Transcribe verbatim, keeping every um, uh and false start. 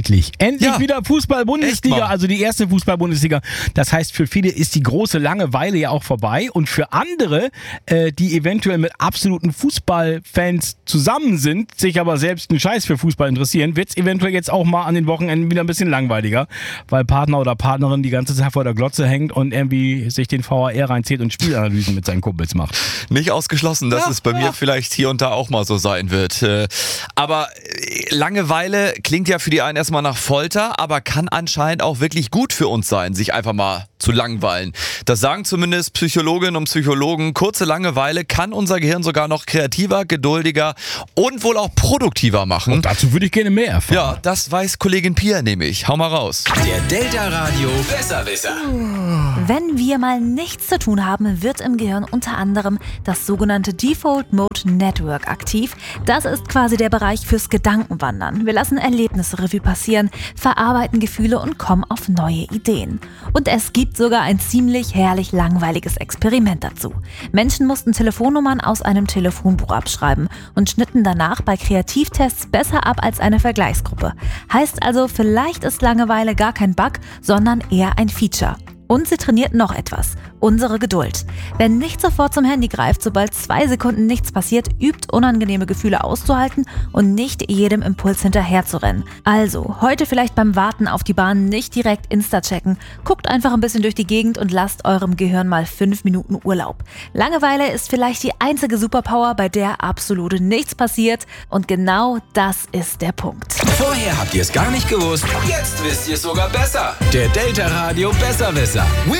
Endlich. Endlich Ja. wieder Fußball-Bundesliga, Echt mal. also die erste Fußball-Bundesliga. Das heißt, für viele ist die große Langeweile ja auch vorbei und für andere, äh, die eventuell mit absoluten Fußballfans zusammen sind, sich aber selbst einen Scheiß für Fußball interessieren, wird es eventuell jetzt auch mal an den Wochenenden wieder ein bisschen langweiliger, weil Partner oder Partnerin die ganze Zeit vor der Glotze hängt und irgendwie sich den V H R reinzieht und Spielanalysen mit seinen Kumpels macht. Nicht ausgeschlossen, dass Ja, es bei ja. mir vielleicht hier und da auch mal so sein wird. Äh, Aber äh, Langeweile klingt ja für die einen erstmal nach Folter, aber kann anscheinend auch wirklich gut für uns sein, sich einfach mal zu langweilen. Das sagen zumindest Psychologinnen und Psychologen. Kurze Langeweile kann unser Gehirn sogar noch kreativer, geduldiger und wohl auch produktiver machen. Und dazu würde ich gerne mehr erfahren. Ja, das weiß Kollegin Pia nämlich. Hau mal raus. Der Delta Radio Besserwisser. Wenn wir mal nichts zu tun haben, wird im Gehirn unter anderem das sogenannte Default Mode Network aktiv. Das ist quasi der Bereich fürs Gedankenwandern. Wir lassen Erlebnisse Revue passieren, verarbeiten Gefühle und kommen auf neue Ideen. Und es gibt sogar ein ziemlich herrlich langweiliges Experiment dazu. Menschen mussten Telefonnummern aus einem Telefonbuch abschreiben und schnitten danach bei Kreativtests besser ab als eine Vergleichsgruppe. Heißt also, vielleicht ist Langeweile gar kein Bug, sondern eher ein Feature. Und sie trainiert noch etwas: unsere Geduld. Wer nicht sofort zum Handy greift, sobald zwei Sekunden nichts passiert, übt unangenehme Gefühle auszuhalten und nicht jedem Impuls hinterherzurennen. Also, heute vielleicht beim Warten auf die Bahn nicht direkt Insta checken. Guckt einfach ein bisschen durch die Gegend und lasst eurem Gehirn mal fünf Minuten Urlaub. Langeweile ist vielleicht die einzige Superpower, bei der absolut nichts passiert. Und genau das ist der Punkt. Vorher habt ihr es gar nicht gewusst. Jetzt wisst ihr es sogar besser. Der Delta Radio Besserwisser.